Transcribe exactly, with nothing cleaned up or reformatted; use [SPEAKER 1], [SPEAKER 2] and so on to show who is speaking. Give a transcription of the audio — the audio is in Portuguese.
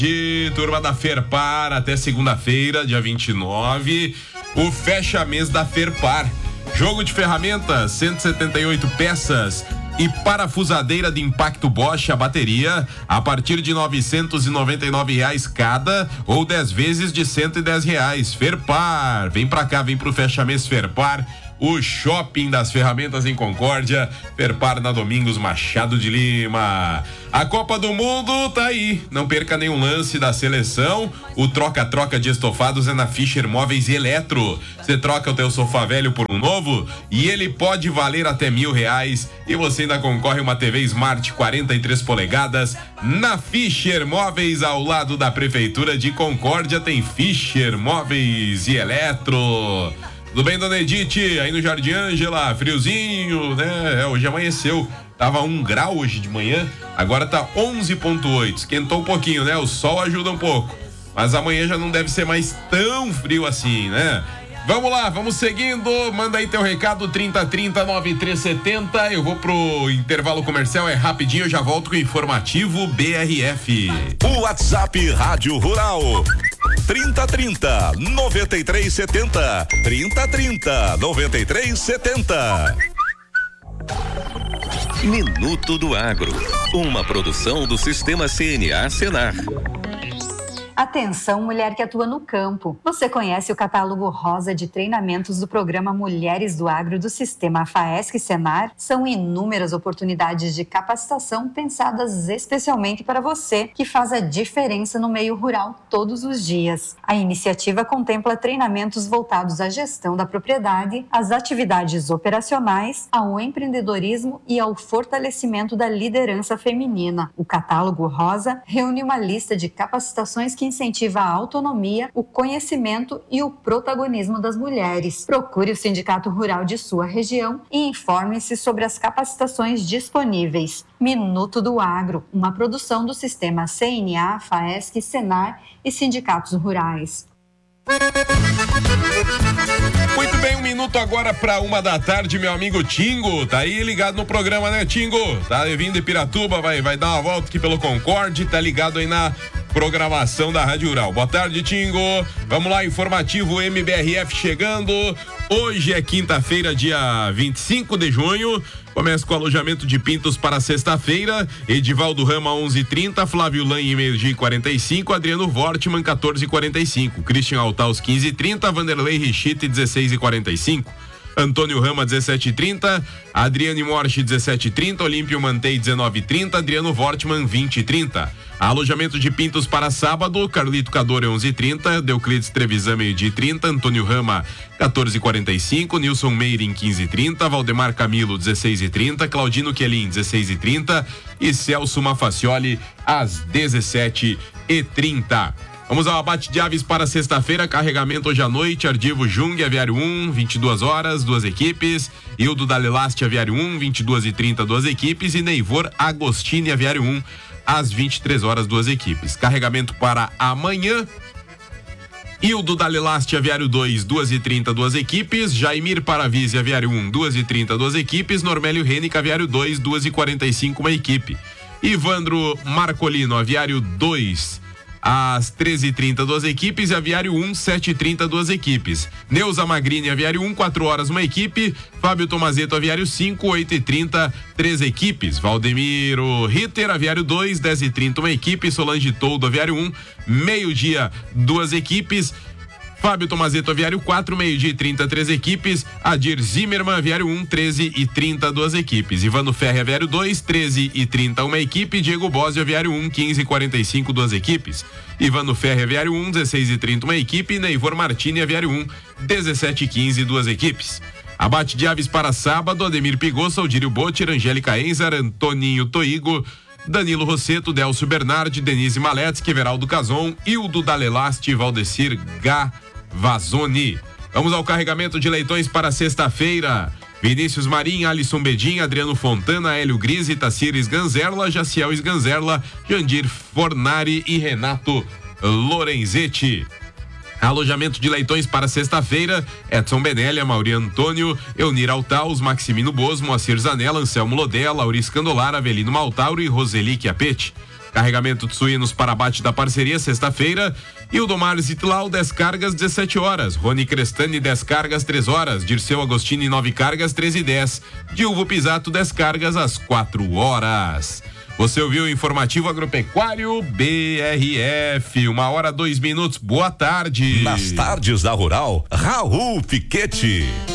[SPEAKER 1] De turma da Ferpar até segunda-feira, dia vinte e nove, o fecha-mês da Ferpar. Jogo de ferramentas, cento e setenta e oito peças e parafusadeira de impacto Bosch a bateria a partir de novecentos e noventa e nove reais cada ou dez vezes de cento e dez reais. Ferpar, vem pra cá, vem pro fecha-mês Ferpar. O shopping das ferramentas em Concórdia, Ferpar na Domingos Machado de Lima. A Copa do Mundo tá aí, não perca nenhum lance da seleção. O troca-troca de estofados é na Fischer Móveis e Eletro. Você troca o teu sofá velho por um novo e ele pode valer até mil reais. E você ainda concorre uma T V Smart quarenta e três polegadas na Fischer Móveis, ao lado da Prefeitura de Concórdia. Tem Fischer Móveis e Eletro. Tudo bem, dona Edith? Aí no Jardim Ângela, friozinho, né? É, hoje amanheceu. Tava um grau hoje de manhã, agora tá onze ponto oito. Esquentou um pouquinho, né? O sol ajuda um pouco. Mas amanhã já não deve ser mais tão frio assim, né? Vamos lá, vamos seguindo. Manda aí teu recado, trinta trinta, nove três setenta. Eu vou pro intervalo comercial, é rapidinho, eu já volto com o informativo B R F.
[SPEAKER 2] O WhatsApp Rádio Rural. trinta trinta, noventa e três setenta. trinta trinta, noventa e três setenta. Minuto do Agro. Uma produção do Sistema C N A Senar.
[SPEAKER 3] Atenção, mulher que atua no campo. Você conhece o catálogo rosa de treinamentos do programa Mulheres do Agro do Sistema FAESC Senar? São inúmeras oportunidades de capacitação pensadas especialmente para você, que faz a diferença no meio rural todos os dias. A iniciativa contempla treinamentos voltados à gestão da propriedade, às atividades operacionais, ao empreendedorismo e ao fortalecimento da liderança feminina. O catálogo rosa reúne uma lista de capacitações que incentiva a autonomia, o conhecimento e o protagonismo das mulheres. Procure o Sindicato Rural de sua região e informe-se sobre as capacitações disponíveis. Minuto do Agro, uma produção do Sistema C N A, FAESC, Senar e Sindicatos Rurais.
[SPEAKER 1] Muito bem, um minuto agora para uma da tarde, meu amigo Tingo. Tá aí ligado no programa, né, Tingo? Tá vindo de Piratuba, vai, vai dar uma volta aqui pelo Concorde, tá ligado aí na programação da Rádio Rural. Boa tarde, Tingo. Vamos lá, informativo M B R F chegando. Hoje é quinta-feira, dia vinte e cinco de junho. Começa com o alojamento de pintos para sexta-feira. Edivaldo Rama, onze e trinta. Flávio Lange, meio-dia e quarenta e cinco. Adriano Wortmann, quatorze e quarenta e cinco. Christian Altaus, quinze e trinta. Vanderlei Richite, dezesseis e quarenta e cinco. Antônio Rama, dezessete e trinta. Adriane Morche, dezessete e trinta. Olímpio Mantei, dezenove e trinta. Adriano Wortmann, vinte e trinta. Alojamento de pintos para sábado, Carlito Cadore, onze e trinta, Deuclides Trevisan, meio-dia e trinta, Antônio Rama, quatorze e quarenta e cinco, Nilson Meirin, quinze e trinta, Valdemar Camilo, dezesseis e trinta, Claudino Quelin, dezesseis e trinta e Celso Mafacioli, às dezessete e trinta. Vamos ao abate de aves para sexta-feira, carregamento hoje à noite, Ardivo Jung, Aviário um, vinte e duas horas, duas equipes, Hildo Dalelaste, Aviário um, vinte e duas e trinta, duas equipes, e Neivor Agostini, Aviário um, às vinte e três horas, duas equipes. Carregamento para amanhã, Hildo Dalelaste, Aviário dois, duas e trinta, duas equipes, Jaimir Paravise, Aviário um, duas e trinta, duas equipes, Normélio Renick, Aviário dois, duas e quarenta e cinco, uma equipe. Ivandro Marcolino, Aviário dois, às treze e trinta, duas equipes, e Aviário um, sete e trinta, duas equipes. Neuza Magrini, Aviário um, quatro horas, uma equipe. Fábio Tomazeto, Aviário cinco, oito e trinta, três equipes. Valdemiro Ritter, Aviário dois, dez e trinta, uma equipe. Solange Toldo, Aviário um, meio-dia, duas equipes. Fábio Tomazeto, Aviário quatro, meio-dia e trinta, três equipes. Adir Zimmermann, Aviário um, treze e trinta, duas equipes. Ivano Ferre, Aviário dois, treze e trinta, uma equipe. Diego Bosio, Aviário um, quinze e quarenta e cinco, duas equipes. Ivano Ferre, Aviário um, dezesseis e trinta, uma equipe. Neivor Martini, Aviário um, dezessete e quinze, duas equipes. Abate de aves para sábado, Ademir Pigossa, Aldírio Botter, Angélica Enzar, Antoninho Toigo, Danilo Rosseto, Delcio Bernardi, Denise Maletsky, Everaldo Cazon, Hildo Dalelaste, Valdecir Gavazoni. Vamos ao carregamento de leitões para sexta-feira. Vinícius Marim, Alisson Bedin, Adriano Fontana, Hélio Grise, Tacires Ganzerla, Jaciel Sganzerla, Jandir Fornari e Renato Lorenzetti. Alojamento de leitões para sexta-feira, Edson Benélia, Mauri Antônio, Eunir Altaus, Maximino Bosmo, Moacir Zanella, Anselmo Lodella, Auris Candolar, Avelino Maltauro e Roseli Chiapetti. Carregamento de suínos para abate da parceria, sexta-feira. E o Domar Zitlau, dez cargas, dezessete horas. Rony Crestani, dez cargas, três horas. Dirceu Agostini, nove cargas, treze e dez. Dilvo Pisato, dez cargas, às quatro horas. Você ouviu o informativo agropecuário B R F, uma hora, dois minutos. Boa tarde.
[SPEAKER 2] Nas tardes da Rural, Raul Piquete.